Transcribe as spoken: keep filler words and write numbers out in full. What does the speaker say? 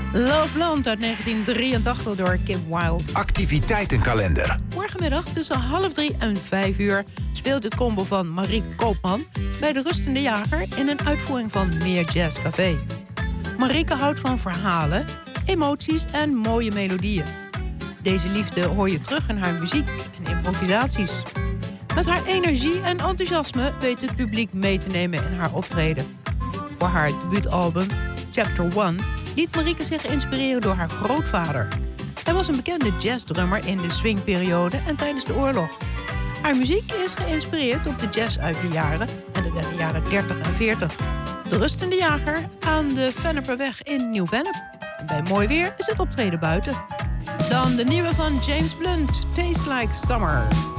Love Blonde uit negentien drieëntachtig door Kim Wilde. Activiteitenkalender. Morgenmiddag tussen half drie en vijf uur speelt het combo van Marieke Koopman bij de Rustende Jager in een uitvoering van Meer Jazz Café. Marieke houdt van verhalen, emoties en mooie melodieën. Deze liefde hoor je terug in haar muziek en improvisaties. Met haar energie en enthousiasme weet het publiek mee te nemen in haar optreden. Voor haar debuutalbum Chapter one liet Marieke zich inspireren door haar grootvader. Hij was een bekende jazzdrummer in de swingperiode en tijdens de oorlog. Haar muziek is geïnspireerd op de jazz uit die jaren en de jaren dertig en veertig. De Rustende Jager aan de Venneperweg in Nieuw-Vennep. En bij mooi weer is het optreden buiten. Dan de nieuwe van James Blunt, Taste Like Summer.